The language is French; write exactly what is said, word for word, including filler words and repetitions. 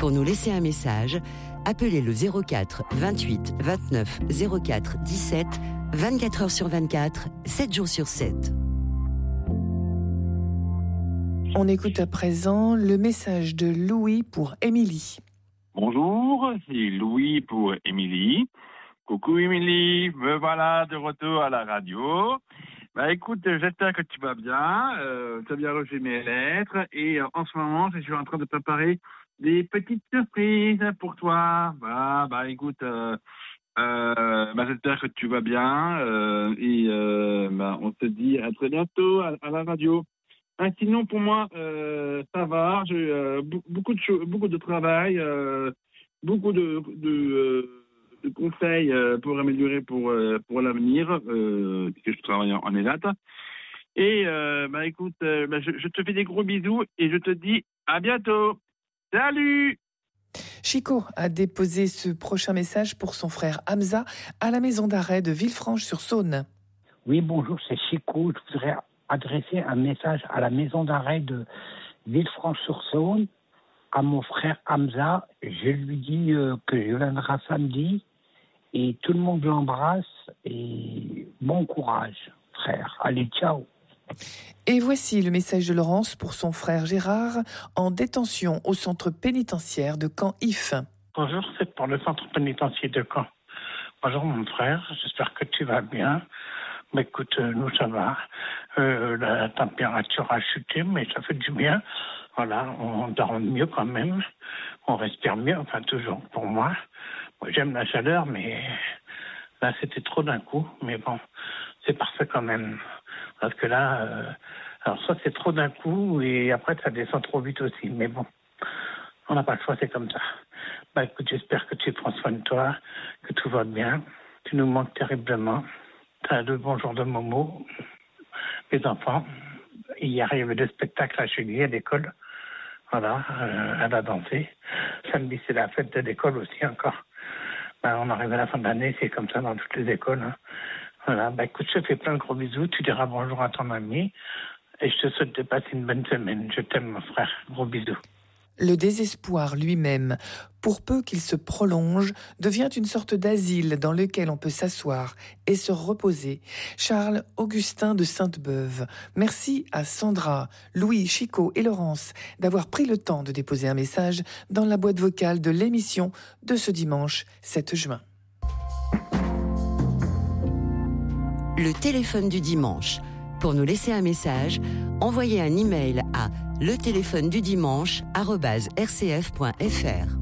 Pour nous laisser un message, appelez le zéro quatre vingt-huit vingt-neuf zéro quatre dix-sept, vingt-quatre heures sur vingt-quatre, sept jours sur sept. On écoute à présent le message de Louis pour Émilie. Bonjour, c'est Louis pour Émilie. Coucou Émilie, me voilà de retour à la radio. Bah écoute, j'espère que tu vas bien, euh, tu as bien reçu mes lettres et euh, en ce moment, je suis en train de préparer des petites surprises pour toi. Bah, bah écoute, euh, euh, bah, j'espère que tu vas bien euh, et euh, bah, on te dit à très bientôt à, à la radio. Ah, sinon, pour moi, euh, ça va. J'ai euh, beaucoup de cho- beaucoup de travail, euh, beaucoup de, de, euh, de conseils euh, pour améliorer pour euh, pour l'avenir, euh, puisque je travaille en, en ELAT. Et euh, bah écoute, euh, bah, je, je te fais des gros bisous et je te dis à bientôt. Salut. Chico a déposé ce prochain message pour son frère Hamza à la maison d'arrêt de Villefranche-sur-Saône. Oui, bonjour, c'est Chico. Je voudrais adresser un message à la maison d'arrêt de Villefranche-sur-Saône, à mon frère Hamza. Je lui dis euh, que je viendrai samedi et tout le monde l'embrasse et bon courage, frère. Allez, ciao. Et voici le message de Laurence pour son frère Gérard en détention au centre pénitentiaire de Caen-If. Bonjour, c'est pour le centre pénitentiaire de Caen. Bonjour mon frère, j'espère que tu vas bien. Mais écoute, euh, nous ça va. Euh, la température a chuté, mais ça fait du bien. Voilà, on dort mieux quand même. On respire mieux, enfin toujours pour moi. Moi j'aime la chaleur, mais là c'était trop d'un coup. Mais bon, c'est parfait quand même. Parce que là, euh, alors soit c'est trop d'un coup et après ça descend trop vite aussi. Mais bon, on n'a pas le choix, c'est comme ça. Bah écoute, j'espère que tu prends soin de toi, que tout va bien. Tu nous manques terriblement. T'as le bonjour de Momo, les enfants. Hier, il y avait des spectacles à Chili, à l'école. Voilà, euh, elle a dansé. Samedi, c'est la fête de l'école aussi encore. Bah, on arrive à la fin de l'année, c'est comme ça dans toutes les écoles. Hein. Voilà, bah écoute, je te fais plein de gros bisous. Tu diras bonjour à ton ami. Et je te souhaite de passer une bonne semaine. Je t'aime, mon frère. Gros bisous. Le désespoir lui-même, pour peu qu'il se prolonge, devient une sorte d'asile dans lequel on peut s'asseoir et se reposer. Charles Augustin de Sainte-Beuve. Merci à Sandra, Louis, Chico et Laurence d'avoir pris le temps de déposer un message dans la boîte vocale de l'émission de ce dimanche sept juin. Le téléphone du dimanche. Pour nous laisser un message, envoyez un email à le téléphone du dimanche arobase r c f point f r.